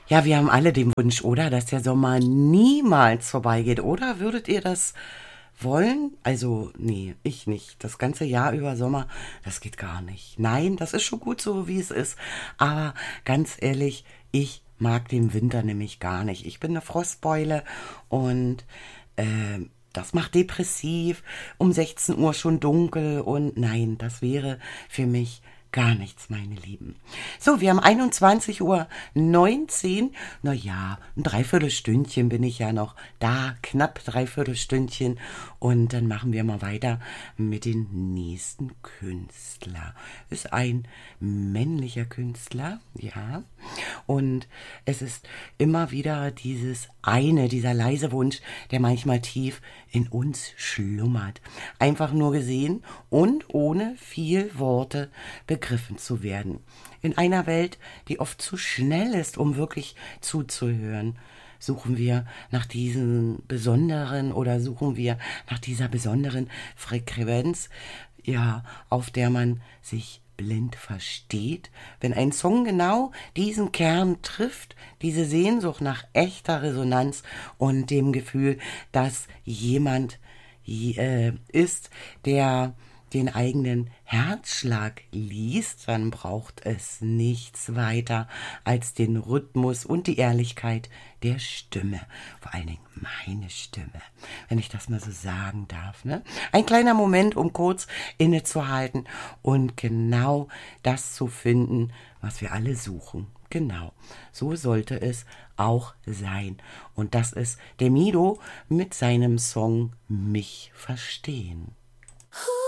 Ja, wir haben alle den Wunsch, oder? Dass der Sommer niemals vorbeigeht, oder? Würdet ihr das wollen? Also, nee, ich nicht. Das ganze Jahr über Sommer, das geht gar nicht. Nein, das ist schon gut so, wie es ist. Aber ganz ehrlich, ich mag den Winter nämlich gar nicht. Ich bin eine Frostbeule und das macht depressiv. Um 16 Uhr schon dunkel und nein, das wäre für mich gar nichts, meine Lieben. So, wir haben 21:19 Uhr. Na ja, ein Dreiviertelstündchen bin ich ja noch da, knapp Dreiviertelstündchen. Und dann machen wir mal weiter mit dem nächsten Künstler. Ist ein männlicher Künstler, ja. Und es ist immer wieder dieser leise Wunsch, der manchmal tief in uns schlummert. Einfach nur gesehen und ohne viel Worte begriffen zu werden. In einer Welt, die oft zu schnell ist, um wirklich zuzuhören, suchen wir nach diesen besonderen oder suchen wir nach dieser besonderen Frequenz, ja, auf der man sich blind versteht, wenn ein Song genau diesen Kern trifft, diese Sehnsucht nach echter Resonanz und dem Gefühl, dass jemand ist, der den eigenen Herzschlag liest, dann braucht es nichts weiter als den Rhythmus und die Ehrlichkeit der Stimme. Vor allen Dingen meine Stimme, wenn ich das mal so sagen darf. Ne? Ein kleiner Moment, um kurz innezuhalten und genau das zu finden, was wir alle suchen. Genau, so sollte es auch sein. Und das ist der Mido mit seinem Song Mich verstehen.